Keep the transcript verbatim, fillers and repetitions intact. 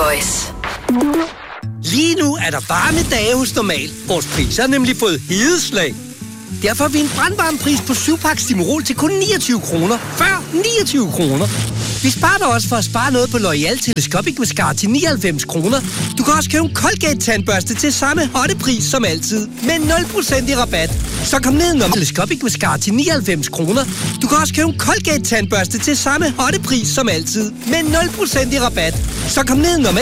Voice. Lige nu er der varme dage hos Normal. Vores priser har nemlig fået hedeslag. Derfor har vi en brandvarm pris på syv pakke Stimorol til kun niogtyve kroner. Før niogtyve kroner. Vi sparer dig også for at spare noget på L'Oreal Telescopic Mascara til nioghalvfems kroner. Du kan også købe en Colgate tandbørste til samme hotte pris som altid. Med nul procent i rabat. Så kom ned når Telescopic Mascara til nioghalvfems kroner. Du kan også købe en Colgate tandbørste til samme hotte pris som altid. Med nul procent i rabat. Så kom ned når